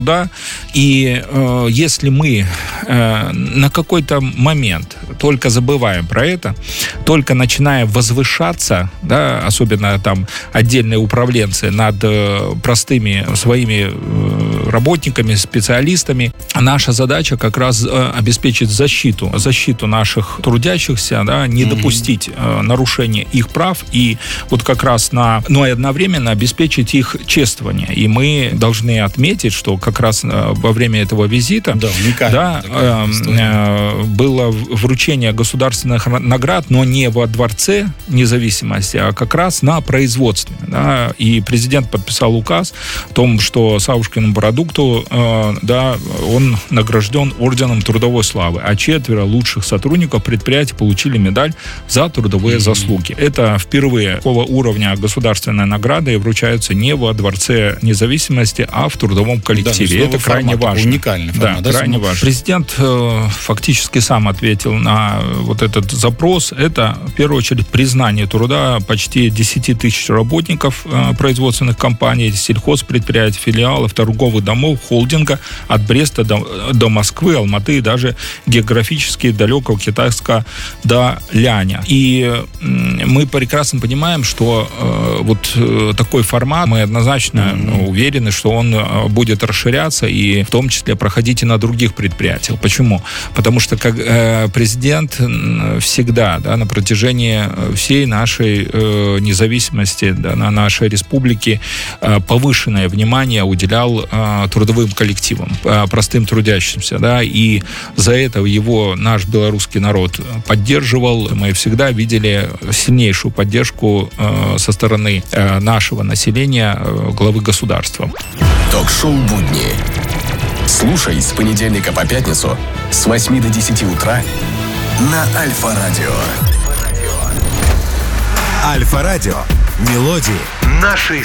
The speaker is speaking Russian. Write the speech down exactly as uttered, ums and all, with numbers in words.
Да, и э, если мы э, на какой-то момент только забываем про это, только начинаем возвышаться, да, особенно там отдельные управленцы над э, простыми своими э, работниками, специалистами, наша задача как раз э, обеспечить защиту, защиту наших трудящихся, да, не mm-hmm. допустить э, нарушения их прав и вот как раз на, ну и одновременно обеспечить их чествование. И мы должны отметить, что как раз во время этого визита да, да, э, э, было вручение государственных наград, но не во Дворце независимости, а как раз на производстве. Да, и президент подписал указ о том, что Савушкину продукту э, да, он награжден орденом трудовой славы, а четверо лучших сотрудников предприятия получили медаль за трудовые mm-hmm. заслуги. Это впервые такого уровня государственной награды вручаются не во Дворце независимости, а в трудовом коллективе. Да, это крайне важно. Уникальный формат. Да, да, крайне важно. Президент э, фактически сам ответил на вот этот запрос. Это, в первую очередь, признание труда почти десять тысяч работников э, производственных компаний, сельхозпредприятий, филиалов, торговых домов, холдинга от Бреста до, до Москвы, Алматы и даже географически далекого Китайска до Ляня. И э, мы прекрасно понимаем, что э, вот э, такой формат, мы однозначно mm-hmm. уверены, что он э, будет расширяться и в том числе проходить и на других предприятиях. Почему? Потому что как э, президент всегда, да, на протяжении всей нашей э, независимости, да, на нашей республике э, повышенное внимание уделял э, трудовым коллективам, э, простым трудящимся, да, и за это его наш белорусский народ поддерживал. Мы всегда видели сильнейшую поддержку э, со стороны э, нашего населения, э, главы государства. Ток-шоу «Будни». Слушай с понедельника по пятницу с восьми до десяти утра на Альфа-радио. Альфа-радио. Мелодии нашей